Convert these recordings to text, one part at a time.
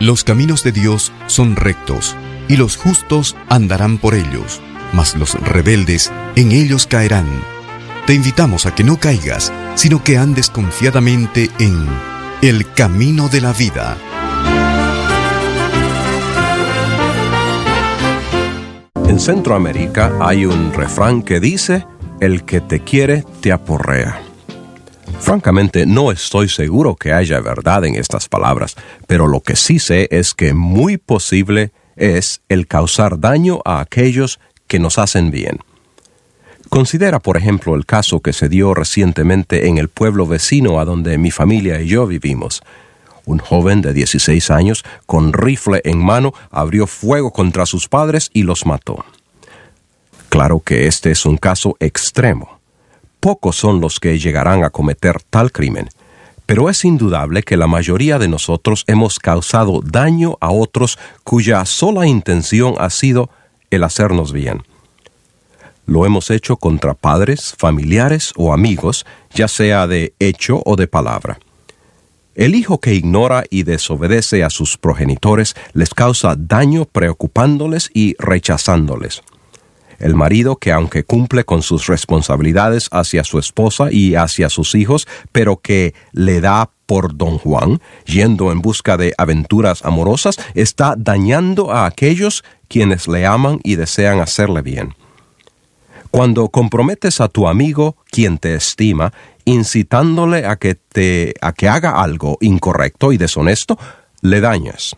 Los caminos de Dios son rectos, y los justos andarán por ellos, mas los rebeldes en ellos caerán. Te invitamos a que no caigas, sino que andes confiadamente en el camino de la vida. En Centroamérica hay un refrán que dice: el que te quiere te aporrea. Francamente, no estoy seguro que haya verdad en estas palabras, pero lo que sí sé es que muy posible es el causar daño a aquellos que nos hacen bien. Considera, por ejemplo, el caso que se dio recientemente en el pueblo vecino a donde mi familia y yo vivimos. Un joven de 16 años, con rifle en mano, abrió fuego contra sus padres y los mató. Claro que este es un caso extremo. Pocos son los que llegarán a cometer tal crimen, pero es indudable que la mayoría de nosotros hemos causado daño a otros cuya sola intención ha sido el hacernos bien. Lo hemos hecho contra padres, familiares o amigos, ya sea de hecho o de palabra. El hijo que ignora y desobedece a sus progenitores les causa daño preocupándoles y rechazándoles. El marido que, aunque cumple con sus responsabilidades hacia su esposa y hacia sus hijos, pero que le da por Don Juan, yendo en busca de aventuras amorosas, está dañando a aquellos quienes le aman y desean hacerle bien. Cuando comprometes a tu amigo, quien te estima, incitándole a que haga algo incorrecto y deshonesto, le dañas.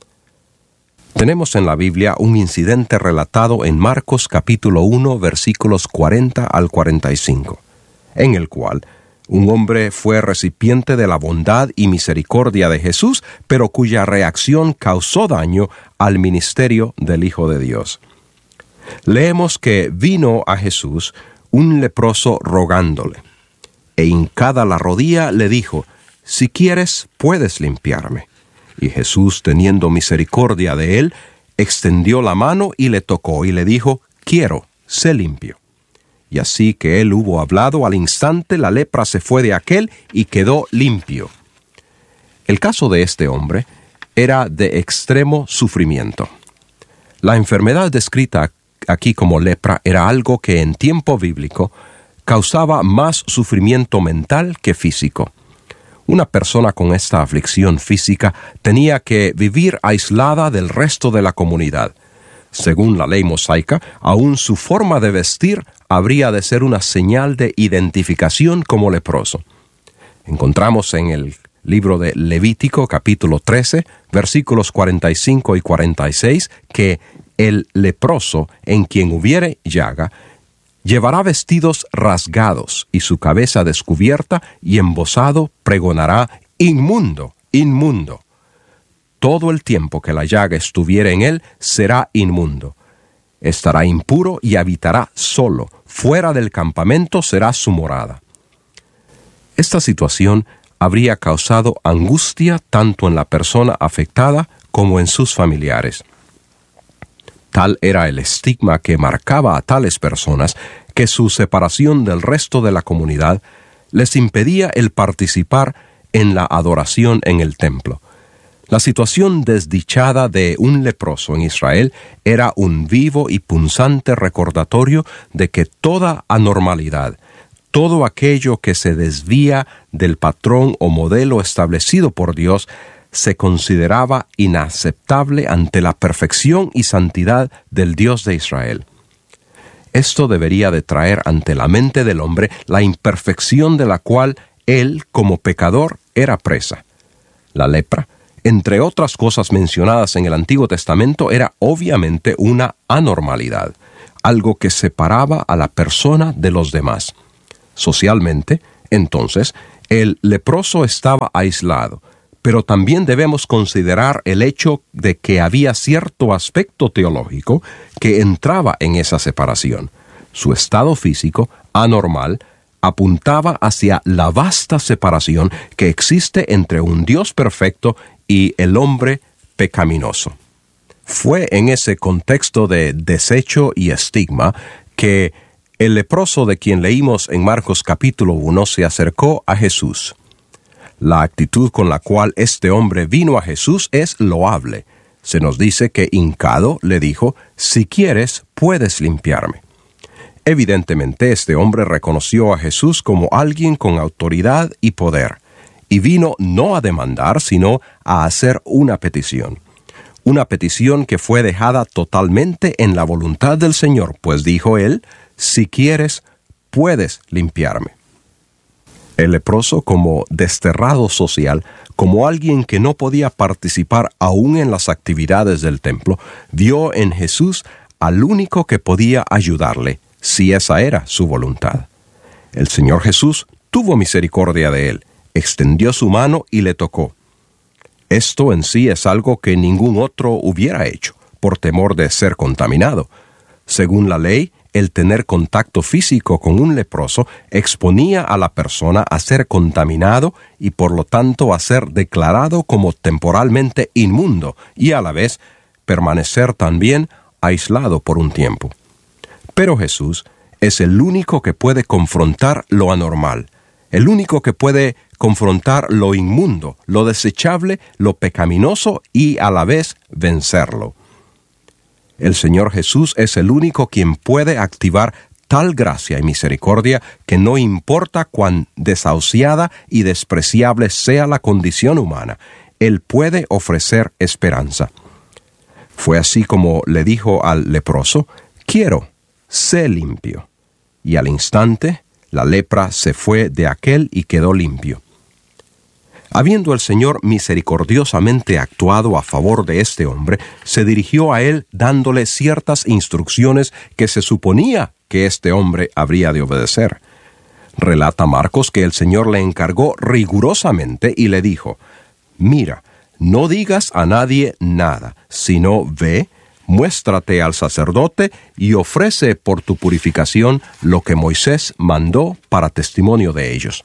Tenemos en la Biblia un incidente relatado en Marcos capítulo 1, versículos 40 al 45, en el cual un hombre fue recipiente de la bondad y misericordia de Jesús, pero cuya reacción causó daño al ministerio del Hijo de Dios. Leemos que vino a Jesús un leproso rogándole, e hincada la rodilla le dijo: «Si quieres, puedes limpiarme». Y Jesús, teniendo misericordia de él, extendió la mano y le tocó, y le dijo: «Quiero, sé limpio». Y así que él hubo hablado, al instante la lepra se fue de aquél y quedó limpio. El caso de este hombre era de extremo sufrimiento. La enfermedad descrita aquí como lepra era algo que en tiempo bíblico causaba más sufrimiento mental que físico. Una persona con esta aflicción física tenía que vivir aislada del resto de la comunidad. Según la ley mosaica, aún su forma de vestir habría de ser una señal de identificación como leproso. Encontramos en el libro de Levítico, capítulo 13, versículos 45 y 46, que el leproso, en quien hubiere llaga, llevará vestidos rasgados y su cabeza descubierta, y embozado pregonará: «Inmundo, inmundo». Todo el tiempo que la llaga estuviere en él será inmundo. Estará impuro y habitará solo. Fuera del campamento será su morada. Esta situación habría causado angustia tanto en la persona afectada como en sus familiares. Tal era el estigma que marcaba a tales personas que su separación del resto de la comunidad les impedía el participar en la adoración en el templo. La situación desdichada de un leproso en Israel era un vivo y punzante recordatorio de que toda anormalidad, todo aquello que se desvía del patrón o modelo establecido por Dios, se consideraba inaceptable ante la perfección y santidad del Dios de Israel. Esto debería de traer ante la mente del hombre la imperfección de la cual él, como pecador, era presa. La lepra, entre otras cosas mencionadas en el Antiguo Testamento, era obviamente una anormalidad, algo que separaba a la persona de los demás. Socialmente, entonces, el leproso estaba aislado, pero también debemos considerar el hecho de que había cierto aspecto teológico que entraba en esa separación. Su estado físico, anormal, apuntaba hacia la vasta separación que existe entre un Dios perfecto y el hombre pecaminoso. Fue en ese contexto de desecho y estigma que el leproso de quien leímos en Marcos capítulo 1 se acercó a Jesús. La actitud con la cual este hombre vino a Jesús es loable. Se nos dice que hincado le dijo, «Si quieres, puedes limpiarme». Evidentemente, este hombre reconoció a Jesús como alguien con autoridad y poder, y vino no a demandar, sino a hacer una petición. Una petición que fue dejada totalmente en la voluntad del Señor, pues dijo él, «Si quieres, puedes limpiarme». El leproso, como desterrado social, como alguien que no podía participar aún en las actividades del templo, vio en Jesús al único que podía ayudarle, si esa era su voluntad. El Señor Jesús tuvo misericordia de él, extendió su mano y le tocó. Esto en sí es algo que ningún otro hubiera hecho, por temor de ser contaminado. Según la ley, el tener contacto físico con un leproso exponía a la persona a ser contaminado y por lo tanto a ser declarado como temporalmente inmundo y a la vez permanecer también aislado por un tiempo. Pero Jesús es el único que puede confrontar lo anormal, el único que puede confrontar lo inmundo, lo desechable, lo pecaminoso y a la vez vencerlo. El Señor Jesús es el único quien puede activar tal gracia y misericordia que no importa cuán desahuciada y despreciable sea la condición humana, Él puede ofrecer esperanza. Fue así como le dijo al leproso, «Quiero, sé limpio». Y al instante, la lepra se fue de aquel y quedó limpio. Habiendo el Señor misericordiosamente actuado a favor de este hombre, se dirigió a él dándole ciertas instrucciones que se suponía que este hombre habría de obedecer. Relata Marcos que el Señor le encargó rigurosamente y le dijo, «Mira, no digas a nadie nada, sino ve, muéstrate al sacerdote y ofrece por tu purificación lo que Moisés mandó para testimonio de ellos».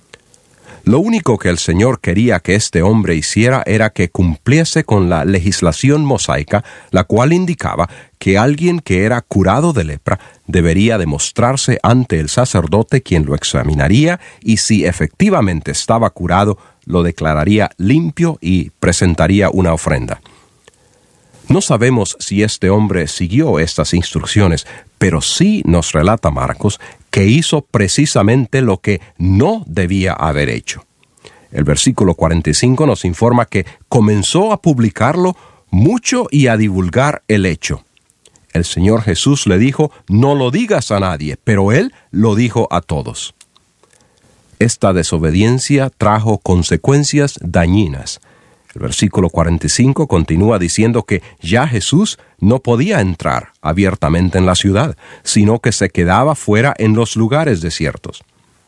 Lo único que el Señor quería que este hombre hiciera era que cumpliese con la legislación mosaica, la cual indicaba que alguien que era curado de lepra debería demostrarse ante el sacerdote, quien lo examinaría y si efectivamente estaba curado, lo declararía limpio y presentaría una ofrenda. No sabemos si este hombre siguió estas instrucciones, pero sí nos relata Marcos que hizo precisamente lo que no debía haber hecho. El versículo 45 nos informa que comenzó a publicarlo mucho y a divulgar el hecho. El Señor Jesús le dijo, «No lo digas a nadie», pero Él lo dijo a todos. Esta desobediencia trajo consecuencias dañinas. El versículo 45 continúa diciendo que ya Jesús no podía entrar abiertamente en la ciudad, sino que se quedaba fuera en los lugares desiertos.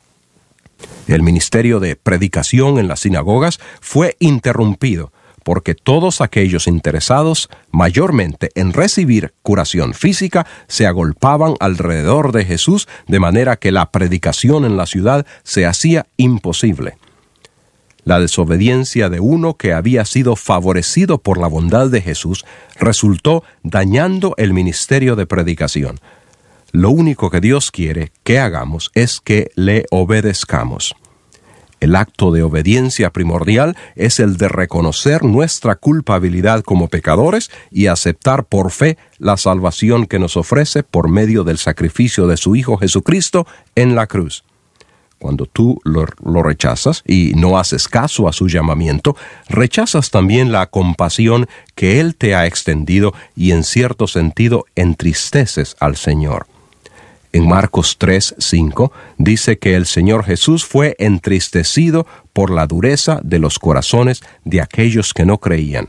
El ministerio de predicación en las sinagogas fue interrumpido, porque todos aquellos interesados, mayormente en recibir curación física, se agolpaban alrededor de Jesús, de manera que la predicación en la ciudad se hacía imposible. La desobediencia de uno que había sido favorecido por la bondad de Jesús resultó dañando el ministerio de predicación. Lo único que Dios quiere que hagamos es que le obedezcamos. El acto de obediencia primordial es el de reconocer nuestra culpabilidad como pecadores y aceptar por fe la salvación que nos ofrece por medio del sacrificio de su Hijo Jesucristo en la cruz. Cuando tú lo rechazas y no haces caso a su llamamiento, rechazas también la compasión que Él te ha extendido y en cierto sentido entristeces al Señor. En Marcos 3:5 dice que el Señor Jesús fue entristecido por la dureza de los corazones de aquellos que no creían.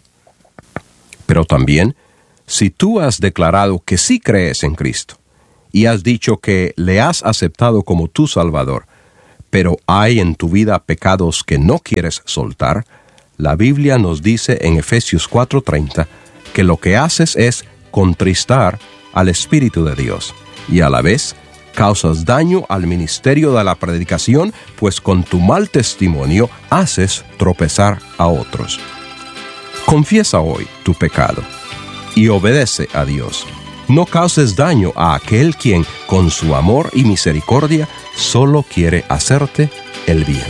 Pero también, si tú has declarado que sí crees en Cristo, y has dicho que le has aceptado como tu Salvador, pero hay en tu vida pecados que no quieres soltar, la Biblia nos dice en Efesios 4:30 que lo que haces es contristar al Espíritu de Dios, y a la vez causas daño al ministerio de la predicación, pues con tu mal testimonio haces tropezar a otros. Confiesa hoy tu pecado y obedece a Dios. No causes daño a aquel quien, con su amor y misericordia, solo quiere hacerte el bien.